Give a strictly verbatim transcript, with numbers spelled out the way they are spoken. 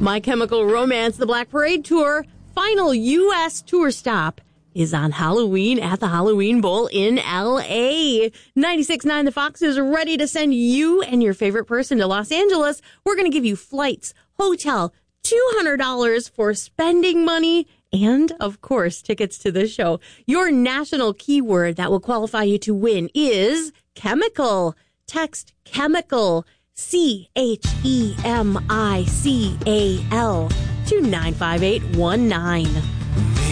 My Chemical Romance, the Black Parade Tour, final U S tour stop is on Halloween at the Halloween Bowl in L A. ninety-six point nine The Fox is ready to send you and your favorite person to Los Angeles. We're going to give you flights, hotel, two hundred dollars for spending money, and, of course, tickets to the show. Your national keyword that will qualify you to win is chemical. Text chemical, C H E M I C A L, to nine five eight one nine.